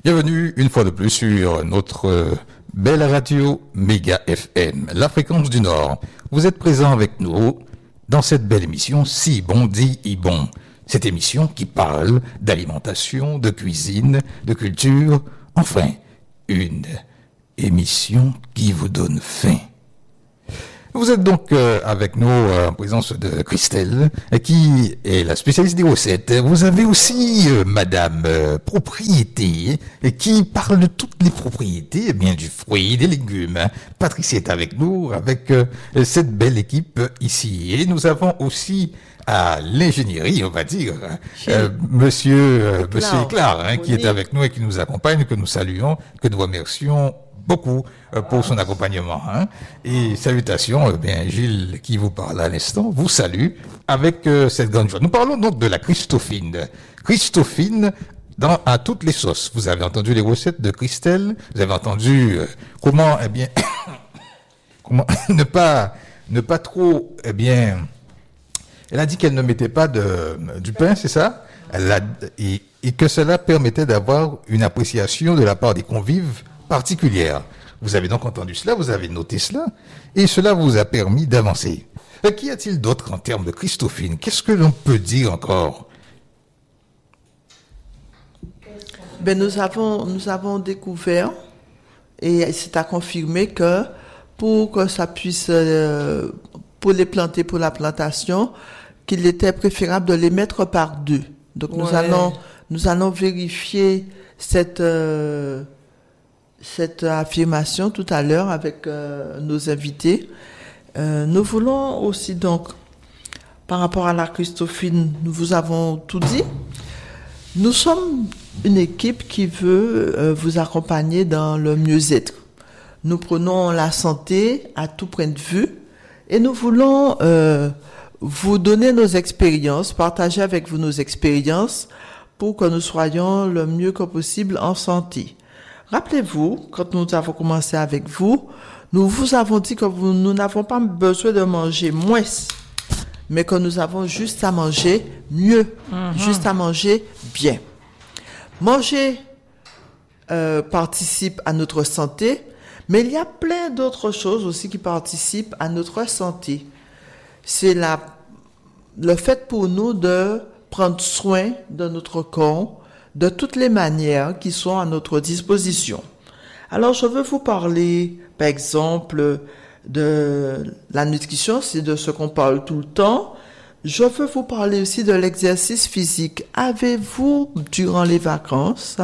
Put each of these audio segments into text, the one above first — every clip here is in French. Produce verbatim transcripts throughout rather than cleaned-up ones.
Bienvenue une fois de plus sur notre euh, belle radio Méga F M, la fréquence du Nord. Vous êtes présents avec nous dans cette belle émission Si bon dit y bon. Cette émission qui parle d'alimentation, de cuisine, de culture, enfin, une émission qui vous donne faim. Vous êtes donc euh, avec nous euh, en présence de Christelle, euh, qui est la spécialiste des recettes. Vous avez aussi euh, Madame euh, Propriété, euh, qui parle de toutes les propriétés, eh bien du fruit, des légumes. Patricia est avec nous, avec euh, cette belle équipe euh, ici. Et nous avons aussi à l'ingénierie, on va dire, euh, Monsieur euh, Monsieur Éclard, hein, qui est avec nous et qui nous accompagne, que nous saluons, que nous remercions beaucoup euh, pour son accompagnement. Hein. Et salutations, euh, bien Gilles qui vous parle à l'instant, vous salue avec euh, cette grande joie. Nous parlons donc de la Christophine. Christophine dans, à toutes les sauces. Vous avez entendu les recettes de Christelle, vous avez entendu euh, comment, eh bien, comment ne pas, ne pas trop, eh bien, elle a dit qu'elle ne mettait pas de, du pain, c'est ça? Elle a, et, et que cela permettait d'avoir une appréciation de la part des convives particulière. Vous avez donc entendu cela, vous avez noté cela, et cela vous a permis d'avancer. Euh, Qu'y a-t-il d'autre en termes de Christophine? Qu'est-ce que l'on peut dire encore? Ben, nous avons, nous avons découvert, et c'est à confirmer que pour que ça puisse, euh, pour les planter, pour la plantation, qu'il était préférable de les mettre par deux. Donc nous Ouais. allons, nous allons vérifier cette, euh, cette affirmation tout à l'heure avec euh, nos invités. Euh, nous voulons aussi donc, par rapport à la Christophine, nous vous avons tout dit. Nous sommes une équipe qui veut euh, vous accompagner dans le mieux-être. Nous prenons la santé à tout point de vue et nous voulons euh, vous donner nos expériences, partager avec vous nos expériences pour que nous soyons le mieux que possible en santé. Rappelez-vous, quand nous avons commencé avec vous, nous vous avons dit que vous, nous n'avons pas besoin de manger moins, mais que nous avons juste à manger mieux, mm-hmm. juste à manger bien. Manger euh, participe à notre santé, mais il y a plein d'autres choses aussi qui participent à notre santé. C'est la, le fait pour nous de prendre soin de notre corps, de toutes les manières qui sont à notre disposition. Alors, je veux vous parler, par exemple, de la nutrition, c'est de ce qu'on parle tout le temps. Je veux vous parler aussi de l'exercice physique. Avez-vous, durant les vacances,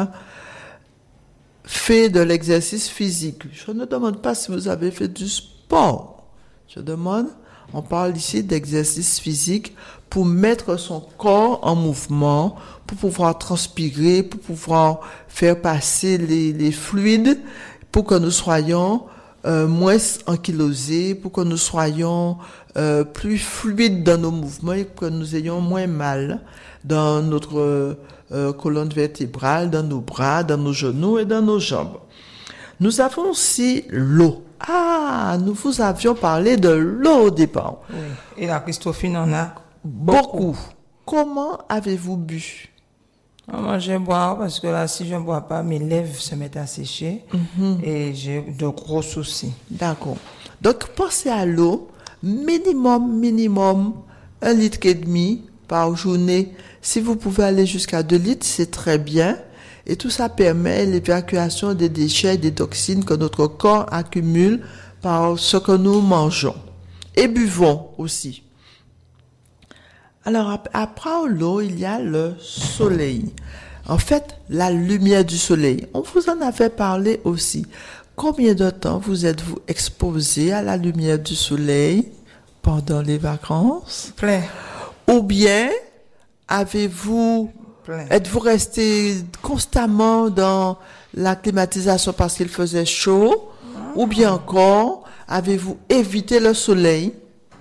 fait de l'exercice physique? Je ne demande pas si vous avez fait du sport. Je demande, on parle ici d'exercice physique pour mettre son corps en mouvement, pour pouvoir transpirer, pour pouvoir faire passer les, les fluides, pour que nous soyons euh, moins ankylosés, pour que nous soyons euh, plus fluides dans nos mouvements et que nous ayons moins mal dans notre euh, colonne vertébrale, dans nos bras, dans nos genoux et dans nos jambes. Nous avons aussi l'eau. Ah, nous vous avions parlé de l'eau au départ. Oui. Et la Christophine en a beaucoup. beaucoup. Comment avez-vous bu? Moi, je bois parce que là, si je ne bois pas, mes lèvres se mettent à sécher mm-hmm. et j'ai de gros soucis. D'accord. Donc, pensez à l'eau, minimum, minimum, un litre et demi par journée. Si vous pouvez aller jusqu'à deux litres, c'est très bien. Et tout ça permet l'évacuation des déchets et des toxines que notre corps accumule par ce que nous mangeons. Et buvons aussi. Alors, après l'eau, il y a le soleil. En fait, la lumière du soleil. On vous en avait parlé aussi. Combien de temps vous êtes-vous exposé à la lumière du soleil pendant les vacances? Plein. Ou bien, avez-vous, Plein. êtes-vous resté constamment dans la climatisation parce qu'il faisait chaud? Ah. Ou bien encore, avez-vous évité le soleil?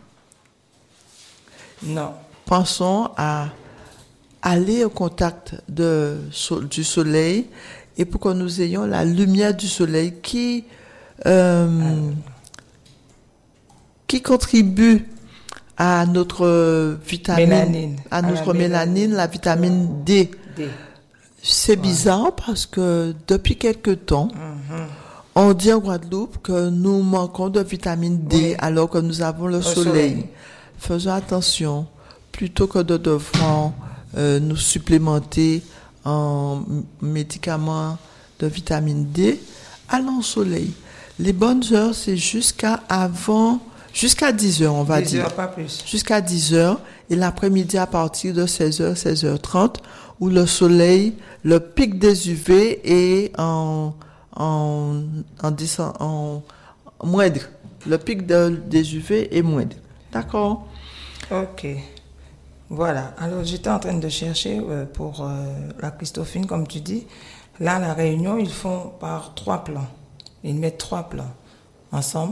Non. Pensons à aller au contact de, du soleil et pour que nous ayons la lumière du soleil qui, euh, qui contribue à notre vitamine, mélanine. à notre à mélanine, mélanine, la vitamine D. D. C'est bizarre parce que depuis quelque temps, mm-hmm. on dit en Guadeloupe que nous manquons de vitamine D oui. alors que nous avons le, le soleil. soleil. Faisons attention, plutôt que de devoir euh, nous supplémenter en médicaments de vitamine D, allons au soleil. Les bonnes heures, c'est jusqu'à avant, jusqu'à dix heures, on va dix dire. heures, pas plus. Jusqu'à dix heures. Et l'après-midi à partir de seize heures, seize heures trente, où le soleil, le pic des U V est en, en, en, en, en moindre. Le pic de, des U V est moindre. D'accord? Ok. Voilà. Alors, j'étais en train de chercher euh, pour euh, la Christophine, comme tu dis. Là, à La Réunion, ils font par trois plans. Ils mettent trois plans ensemble.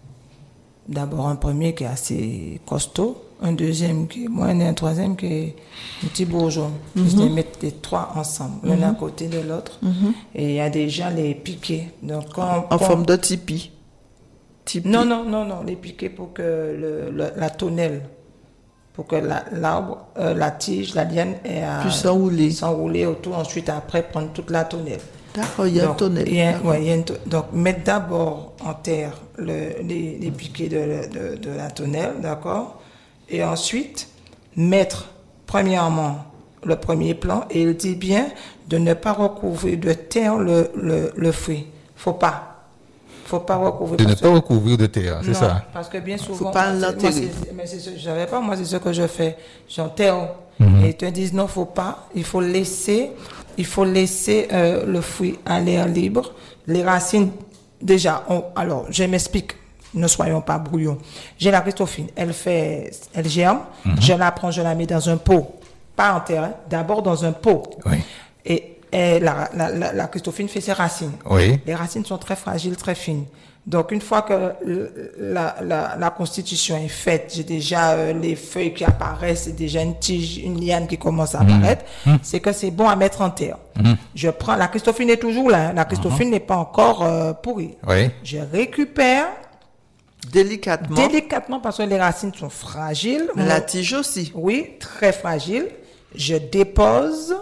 D'abord, un premier qui est assez costaud, un deuxième qui est moyen et un troisième qui est un petit bourgeon. Mm-hmm. Ils mettent les trois ensemble, l'un mm-hmm. à côté de l'autre. Mm-hmm. Et il y a déjà les piquets. Donc, quand, en quand... forme de tipi. tipi. Non, non, non, non, les piquets pour que le, le, la tonnelle, pour que la, l'arbre, euh, la tige, la liane ait à puis s'enrouler. s'enrouler autour, ensuite après prendre toute la tonnelle. D'accord, il y a un tonnelle. Il y a, ouais, il y a une to- donc, mettre d'abord en terre le, les, les piquets de, de, de la tonnelle, d'accord? Et ensuite, mettre, premièrement, le premier plan, et il dit bien de ne pas recouvrir de terre le, le, le fruit. Faut pas. Faut pas recouvrir. De ne pas recouvrir de terre, c'est non, ça? Parce que bien souvent. Faut pas l'enterrer. Mais c'est ce, je savais pas, moi, c'est ce que je fais. J'enterre. Mm-hmm. Et ils te disent non, faut pas. Il faut laisser, il faut laisser euh, le fruit à l'air libre. Les racines, déjà, on, alors, je m'explique. Ne soyons pas brouillons. J'ai la Christophine. Elle fait, elle germe. Mm-hmm. Je la prends, je la mets dans un pot. Pas en terre, hein, d'abord dans un pot. Oui. Et, et la, la, la, la Christophine fait ses racines. Oui. Les racines sont très fragiles, très fines. Donc, une fois que la, la, la constitution est faite, j'ai déjà euh, les feuilles qui apparaissent, c'est déjà une tige, une liane qui commence à apparaître, mmh. c'est que c'est bon à mettre en terre. Mmh. Je prends, la Christophine est toujours là, hein, la Christophine mmh. n'est pas encore euh, pourrie. Oui. Je récupère délicatement. Délicatement, parce que les racines sont fragiles. Mais la tige aussi. Oui, très fragile. Je dépose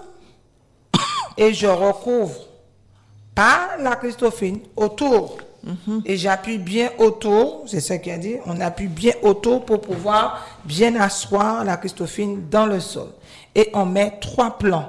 et je recouvre par la Christophine autour. Mm-hmm. Et j'appuie bien autour, c'est ce qu'il a dit, on appuie bien autour pour pouvoir bien asseoir la Christophine dans le sol. Et on met trois plants.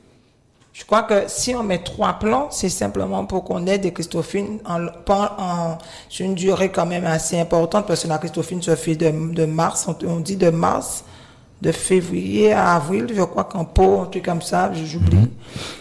Je crois que si on met trois plants, c'est simplement pour qu'on ait des Christophines en, en, sur une durée quand même assez importante, parce que la Christophine se fait de, de mars, on, on dit de mars, de février à avril, je crois qu'en pot, un truc comme ça, j'oublie. Mm-hmm.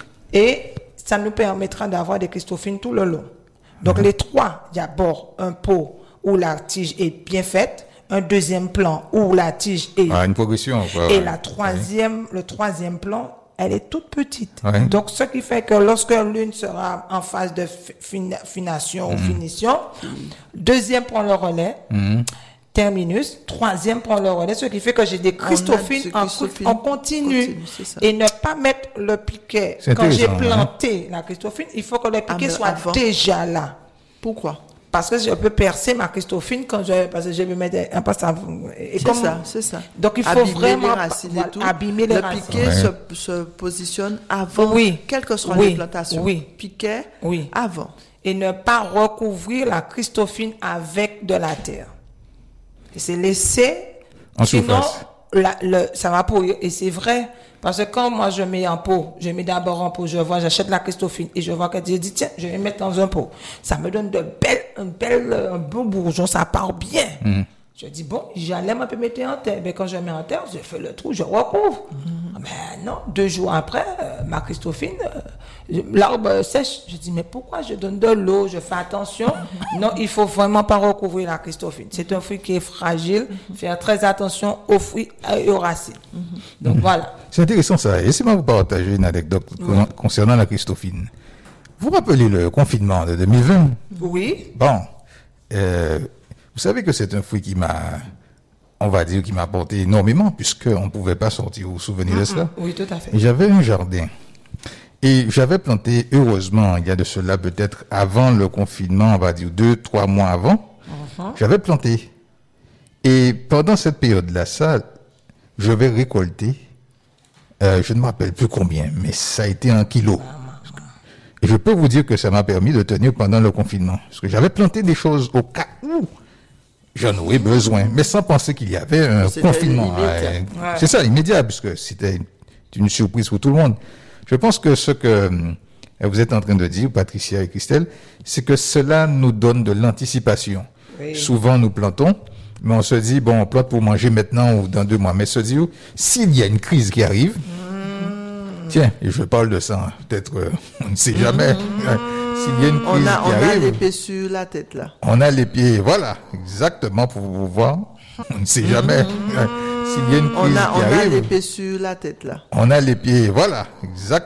Et ça nous permettra d'avoir des Christophines tout le long. Donc, mmh. les trois, d'abord, un pot où la tige est bien faite, un deuxième plan où la tige est... Ah, une progression. Quoi, et ouais. la troisième, oui. le troisième plan, elle est toute petite. Ouais. Donc, ce qui fait que lorsque l'une sera en phase de fin, fination mmh. ou finition, mmh. deuxième prend le relais, mmh. terminus, troisième prend le relais, ce qui fait que j'ai des Christophines en, en continu. continu et ne pas mettre le piquet. Quand j'ai planté hein? la Christophine, il faut que le piquet ah, soit avant. déjà là. Pourquoi? Parce que je peux percer ma Christophine quand je, parce que je vais mettre un poste à C'est comme, ça, c'est ça. Donc il faut abîmer vraiment les voilà, tout. abîmer les le racines. Le piquet ouais. se, se positionne avant, oui. quelles que soient oui. les plantations. Oui. Piquet oui. avant. Et ne pas recouvrir la Christophine avec de la terre. Et c'est laissé, en sinon la, le, ça va pourrir. Et c'est vrai, parce que quand moi je mets en pot, je mets d'abord en pot, je vois, j'achète la Christophine et je vois que je dis tiens, je vais mettre dans un pot. Ça me donne de belles, un bel, un bon bourgeon, ça part bien. Mm. Je dis bon, j'allais un peu mettre en terre. Mais quand je mets en terre, je fais le trou, je recouvre. Mm. Mais non, deux jours après, euh, ma Christophine, euh, l'arbre sèche. Je dis mais pourquoi je donne de l'eau, je fais attention. Non, il faut vraiment pas recouvrir la Christophine. C'est un fruit qui est fragile. Mm-hmm. Faire très attention aux fruits et aux racines. Mm-hmm. Donc mm-hmm. voilà. C'est intéressant ça. Laissez-moi vous partager une anecdote oui. concernant la Christophine. Vous rappelez le confinement de deux mille vingt? Oui. Bon. Euh, Vous savez que c'est un fruit qui m'a, on va dire, qui m'a apporté énormément, puisqu'on ne pouvait pas sortir. Vous vous souvenez de cela? Oui, tout à fait. Et j'avais un jardin. Et j'avais planté, heureusement, il y a de cela peut-être avant le confinement, on va dire deux, trois mois avant, uh-huh. j'avais planté. Et pendant cette période-là, ça, je vais récolter Euh, je ne me rappelle plus combien, mais ça a été un kilo. Et je peux vous dire que ça m'a permis de tenir pendant le confinement. Parce que j'avais planté des choses au cas où j'en aurais besoin, mais sans penser qu'il y avait un C'était confinement. immédiat. Ouais. Ouais. C'est ça, immédiat, puisque c'était une surprise pour tout le monde. Je pense que ce que euh, vous êtes en train de dire, Patricia et Christelle, c'est que cela nous donne de l'anticipation. Oui. Souvent, nous plantons, mais on se dit, bon, on plante pour manger maintenant ou dans deux mois. Mais se dire, s'il y a une crise qui arrive, mmh. tiens, et je parle de ça, peut-être, euh, on ne sait jamais. Mmh. S'il y a une crise On a, qui on a arrive, l'épée sur la tête, là. on a les pieds, voilà, exactement, pour vous voir. On ne sait jamais. S'il y a une crise On a, on qui a arrive, l'épée sur la tête, là. on a les pieds, voilà, exactement.